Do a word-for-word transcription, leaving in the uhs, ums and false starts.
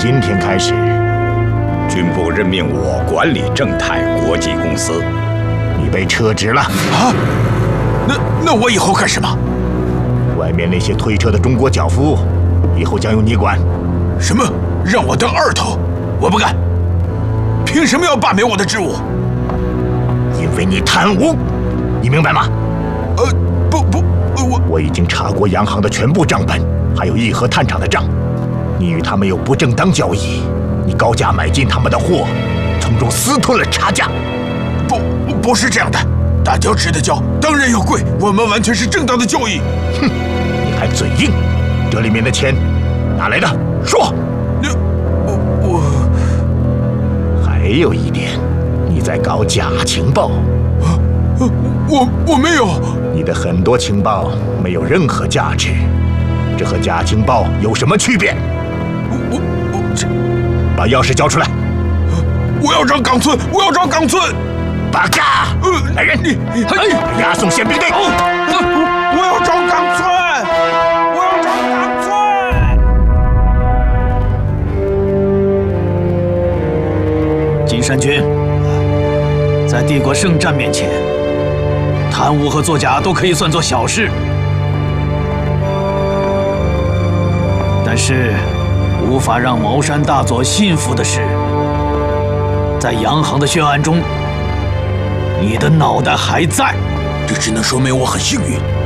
今天开始， 军部任命我管理正泰国际公司， 你被撤职了。 啊？那那我以后干什么？ 外面那些推车的中国脚夫，以后将由你管。 什么？让我当二头？我不干！凭什么要罢免我的职务？ 因为你贪污，你明白吗？ 呃，不不，我我已经查过洋行的全部账本，还有义和炭厂的账。你与他们有不正当交易，你高价买进他们的货，从中私吞了差价。 不，不是这样的。大雕值得交，当然要贵。我们完全是正当的交易。 哼，你还嘴硬？这里面的钱哪来的？说。 那我我还有一点，你在搞假情报。 啊，我我没有。 你的很多情报没有任何价值，这和假情报有什么区别？ 我我这， 把钥匙交出来！ 我要找冈村，我要找冈村！ 八嘎！ 呃， 来人， 你哎，押送宪兵队！ 我我要找冈村，我要找冈村！金山君，在帝国圣战面前，贪污和作假都可以算作小事，但是无法让茅山大佐信服的是，在洋行的血案中，你的脑袋还在。 这只能说明我很幸运。